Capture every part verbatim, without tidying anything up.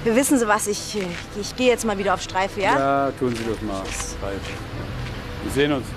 Wissen Sie was, ich, ich gehe jetzt mal wieder auf Streife, ja? Ja, tun Sie das mal. Streife. Wir sehen uns.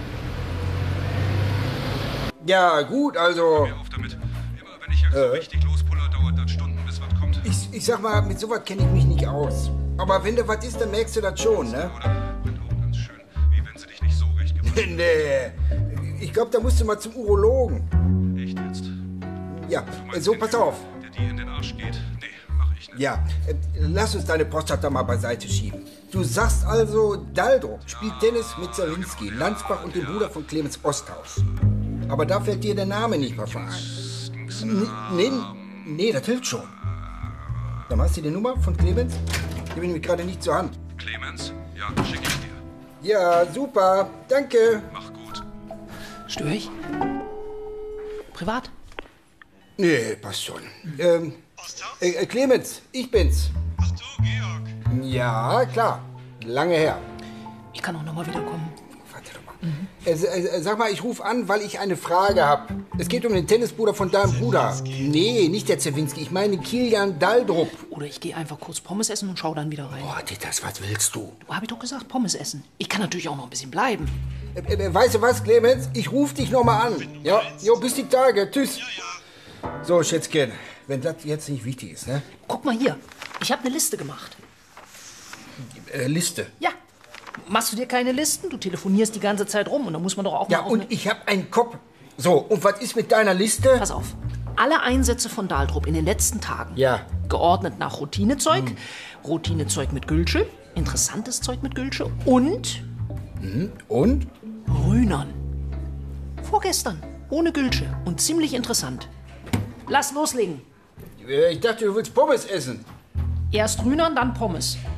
Ja, gut, also... Hör auf damit. Immer wenn ich jetzt so richtig lospuller, dauert das Stunden, bis was kommt. Ich, ich sag mal, mit sowas kenne ich mich nicht aus. Aber wenn da was ist, dann merkst du das schon, ne? Oder? Und auch ganz schön. Wie wenn sie dich nicht so recht gemacht haben. Nee. Ich glaube, da musst du mal zum Urologen. Echt jetzt? Ja, Du meinst so, den pass Typen, auf. Der dir in den Arsch geht? Nee, mach ich nicht. Ja, äh, lass uns deine Prostata mal beiseite schieben. Du sagst also, Daldrup spielt Tennis mit Zawinski, Landsbach und dem Bruder von Clemens Osthaus. Aber da fällt dir der Name nicht mehr verein. N- Nee, nee, das hilft schon. Dann hast du die Nummer von Clemens? Die habe ich nämlich gerade nicht zur Hand. Clemens? Ja, schick ich dir. Ja, super. Danke. Mach gut. Störe ich? Privat? Nee, passt schon. Ähm, äh, äh, Clemens, ich bin's. Ach du, Georg. Ja, klar. Lange her. Ich kann auch noch mal wiederkommen. Warte doch mal. Äh, äh, sag mal, ich rufe an, weil ich eine Frage habe. Es geht um den Tennisbruder von deinem Bruder. Nee, nicht der Zawinski. Ich meine Kilian Daldrup. Oder ich gehe einfach kurz Pommes essen und schau dann wieder rein. Boah, Titas, was willst du? Du, hab ich doch gesagt, Pommes essen. Ich kann natürlich auch noch ein bisschen bleiben. Äh, äh, weißt du was, Clemens? Ich rufe dich noch mal an. Ja, jo, bis die Tage. Tschüss. So, Schätzchen, wenn das jetzt nicht wichtig ist, ne? Guck mal hier. Ich habe eine Liste gemacht. Äh, Liste. Ja. Machst du dir keine Listen? Du telefonierst die ganze Zeit rum und dann muss man doch auch Ja, mal... auf und eine- ich habe einen Kopf. So, und was ist mit deiner Liste? Pass auf. Alle Einsätze von Daldrup in den letzten Tagen. Ja. Geordnet nach Routinezeug. Routinezeug mit Gülsche. Interessantes Zeug mit Gülsche. Und Und? Rühnern. Vorgestern. Ohne Gülsche. Und ziemlich interessant. Lass loslegen. Äh, Ich dachte, du willst Pommes essen. Erst Rühnern, dann Pommes.